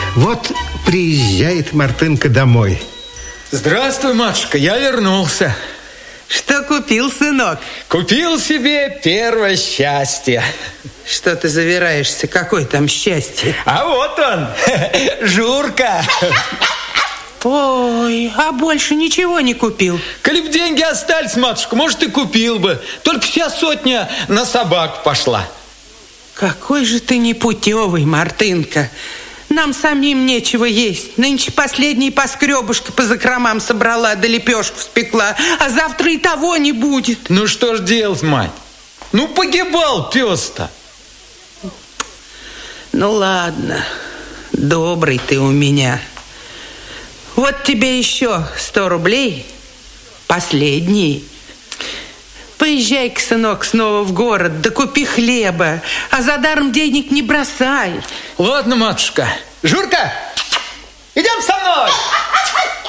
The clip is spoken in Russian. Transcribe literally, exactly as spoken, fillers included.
Вот приезжает Мартынка домой. Здравствуй, матушка, я вернулся. Что купил, сынок? Купил себе первое счастье. Что ты завираешься? Какое там счастье? А вот он, Журка. Ой, а больше ничего не купил? Коли б деньги остались, матушка, может, и купил бы. Только вся сотня на собаку пошла. Какой же ты непутевый, Мартынка. Нам самим нечего есть. Нынче последний поскребушка по закромам собрала, да лепешку спекла. А завтра и того не будет. Ну что ж делать, мать? Ну погибал пес-то. Ну ладно, добрый ты у меня. Вот тебе еще сто рублей, последний. Поезжай-ка, сынок, снова в город, да купи хлеба, а за даром денег не бросай. Ладно, матушка. Журка, идем со мной.